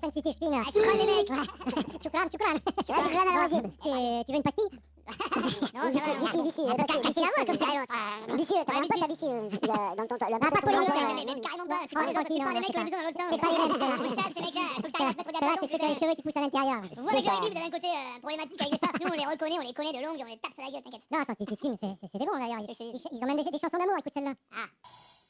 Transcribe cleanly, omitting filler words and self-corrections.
sensitive skin. Choukran les mecs. Choukran. Choukran à la wajib. Tu veux une pastille? Non, ça va. Vichy. Cassez la voix comme dirait l'autre. Vichy, t'as un pote à Vichy dans ton le pas trop les Mais carrément pas. Oh, tranquille, Les non, mecs c'est ont besoin dans l'autre sens. c'est pas les mêmes, ceux-là. Faut chat, ces mecs-là. Faut que t'arrives à te mettre au Ceux-là, diapason. c'est ceux qui ont les cheveux qui poussent à l'intérieur. Vous, les gars, vous avez un côté problématique avec les farces. Nous, on les reconnaît, on les connaît de longue et on les tape sur la gueule, t'inquiète. Non, sensitive skin, c'est des bons d'ailleurs. Ils ont même des chansons d'amour, écoute celle-là. Ah.